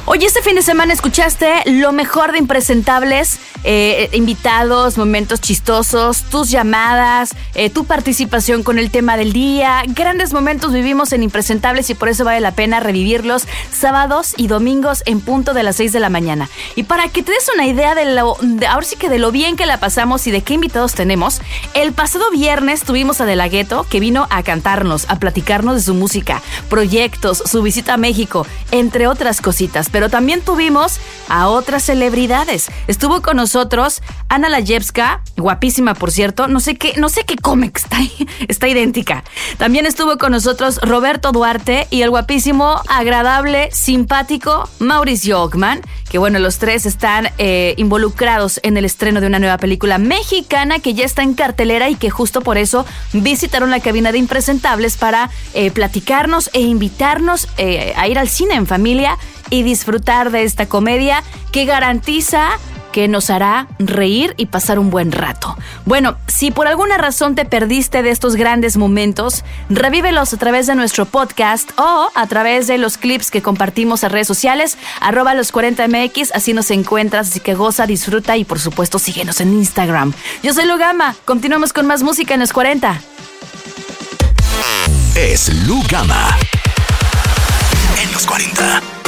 Oye, este fin de semana escuchaste lo mejor de Impresentables, invitados, momentos chistosos, tus llamadas, tu participación con el tema del día. Grandes momentos vivimos en Impresentables y por eso vale la pena revivirlos sábados y domingos en punto de las 6 de la mañana. Y para que te des una idea ahora sí que de lo bien que la pasamos y de qué invitados tenemos, el pasado viernes tuvimos a De La Ghetto, que vino a cantarnos, a platicarnos de su música, proyectos, su visita a México, entre otras cositas. Pero también tuvimos a otras celebridades. Estuvo con nosotros Ana Layevska, guapísima por cierto, no sé qué come, está idéntica. También estuvo con nosotros Roberto Duarte y el guapísimo, agradable, simpático Mauricio Ockman, que bueno, los tres están involucrados en el estreno de una nueva película mexicana que ya está en cartelera y que justo por eso visitaron la cabina de Impresentables para platicarnos e invitarnos a ir al cine en familia y disfrutar de esta comedia que garantiza que nos hará reír y pasar un buen rato. Bueno, si por alguna razón te perdiste de estos grandes momentos, revívelos a través de nuestro podcast o a través de los clips que compartimos en redes sociales, @los40mx, así nos encuentras, así que goza, disfruta y por supuesto síguenos en Instagram. Yo soy Lu Gama, continuamos con más música en los 40. Es Lu Gama en los 40.